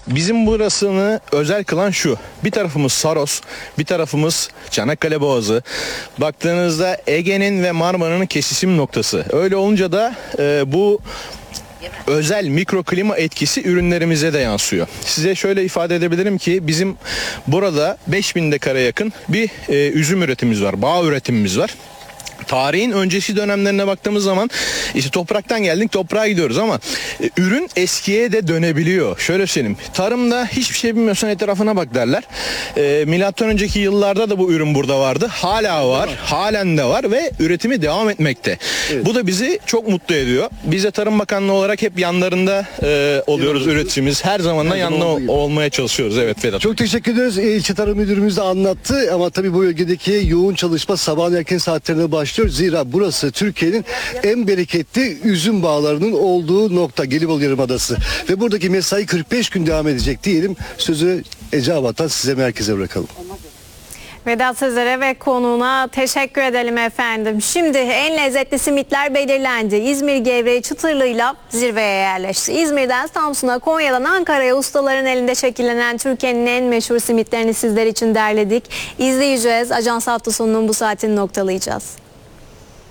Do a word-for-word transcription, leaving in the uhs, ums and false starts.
Bizim burasını özel kılan şu. Bir tarafımız Saros, bir tarafımız Çanakkale Boğazı. Baktığınızda Ege'nin ve Marmara'nın kesişim noktası. Öyle olunca da e, bu özel mikroklima etkisi ürünlerimize de yansıyor. Size şöyle ifade edebilirim ki bizim burada beş bin dekara yakın bir e, üzüm üretimimiz var, bağ üretimimiz var. Tarihin öncesi dönemlerine baktığımız zaman işte topraktan geldik toprağa gidiyoruz ama e, ürün eskiye de dönebiliyor. Şöyle söyleyeyim, tarımda hiçbir şey bilmiyorsan etrafına bak derler. E, milattan önceki yıllarda da bu ürün burada vardı. Hala var, halen de var ve üretimi devam etmekte. Evet. Bu da bizi çok mutlu ediyor. Biz de Tarım Bakanlığı olarak hep yanlarında e, oluyoruz üreticimiz. Her zaman da yanında ol, olmaya çalışıyoruz. Evet Vedat. Çok teşekkür ederiz. İlçe Tarım Müdürümüz de anlattı ama tabii bu bölgedeki yoğun çalışma sabahın erken saatlerine başlıyor. Zira burası Türkiye'nin en bereketli üzüm bağlarının olduğu nokta, Gelibolu Yarımadası. Ve buradaki mesai kırk beş gün devam edecek diyelim. Sözü Eceabat'tan size merkeze bırakalım. Vedat Sezer'e ve konuğuna teşekkür edelim efendim. Şimdi en lezzetli simitler belirlendi. İzmir gevreği çıtırlığıyla zirveye yerleşti. İzmir'den Samsun'a, Konya'dan Ankara'ya ustaların elinde şekillenen Türkiye'nin en meşhur simitlerini sizler için derledik. İzleyeceğiz. Ajans hafta sonunun bu saatini noktalayacağız.